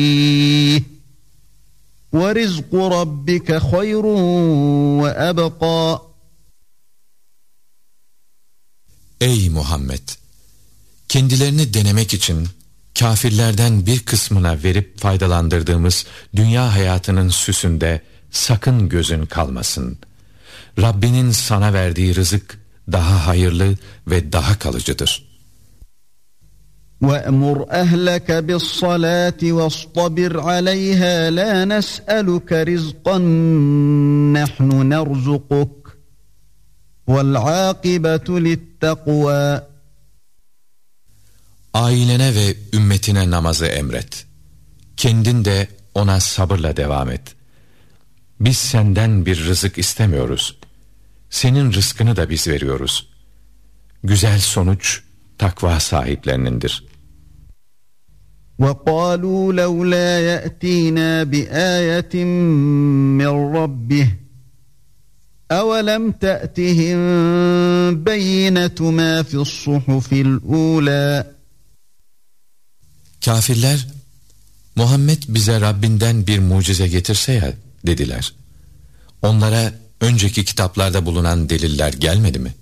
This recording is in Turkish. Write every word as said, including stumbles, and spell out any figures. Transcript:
وَرِزْقُ رَبِّكَ خَيْرٌ وَأَبْقَى. Ey Muhammed! Kendilerini denemek için kâfirlerden bir kısmına verip faydalandırdığımız dünya hayatının süsünde sakın gözün kalmasın. Rabbinin sana verdiği rızık daha hayırlı ve daha kalıcıdır. وَأْمُرْ أَهْلَكَ بِالصَّلَاةِ وَاصْطَبِرْ عَلَيْهَا لَا نَسْأَلُكَ رِزْقًا نَحْنُ نَرْزُقُكَ وَالْعَاقِبَةُ لِلتَّقْوَى. Ailene ve ümmetine namazı emret. Kendin de ona sabırla devam et. Biz senden bir rızık istemiyoruz. Senin rızkını da biz veriyoruz. Güzel sonuç takva sahiplerinindir. وَقَالُوا لَوْلَا يَأْتِينَا بِآيَةٍ مِّن رَّبِّهِ أَوَلَمْ تَأْتِهِم بَيِّنَةُ مَا فِي الصُّحُفِ الْأُولَى. Kâfirler, Muhammed bize Rabbinden bir mucize getirse ya dediler. Onlara önceki kitaplarda bulunan deliller gelmedi mi?